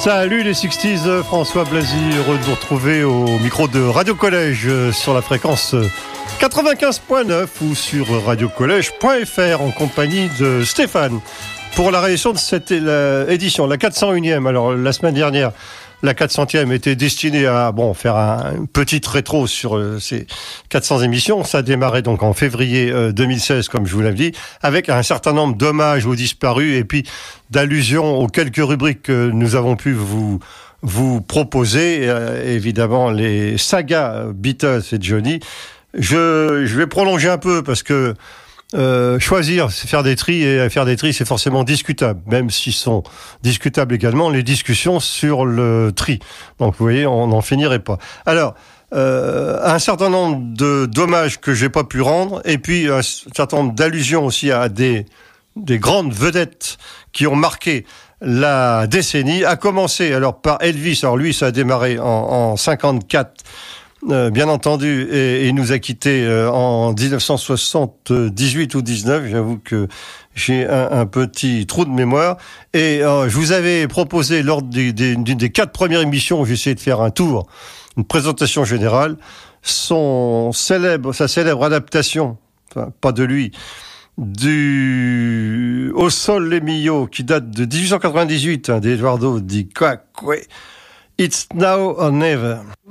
Salut les 60s, François Blasi, heureux de vous retrouver au micro de Radio Collège sur la fréquence 95.9 ou sur radiocollège.fr en compagnie de Stéphane pour la réalisation de cette édition, la 401e. Alors la semaine dernière, la 400e était destinée à faire une petite rétro sur ces 400 émissions. Ça a démarré donc en février 2016, comme je vous l'avais dit, avec un certain nombre d'hommages aux disparus et puis d'allusions aux quelques rubriques que nous avons pu vous proposer. Évidemment, les sagas Beatles et Johnny. Je vais prolonger un peu parce que choisir, c'est faire des tris, et faire des tris, c'est forcément discutable, même s'ils sont discutables également les discussions sur le tri. Donc, vous voyez, on n'en finirait pas. Alors, un certain nombre de dommages que j'ai pas pu rendre, et puis un certain nombre d'allusions aussi à des grandes vedettes qui ont marqué la décennie, à commencer alors par Elvis. Alors lui, ça a démarré en 54. Bien entendu, et il nous a quittés en 1978 ou 19. J'avoue que j'ai un petit trou de mémoire. Et je vous avais proposé lors d'une des 4 premières émissions où j'ai essayé de faire un tour, une présentation générale, sa célèbre adaptation, enfin pas de lui, du Au Sole le Mio, qui date de 1898, d'Eduardo Di Quaque. It's now or never.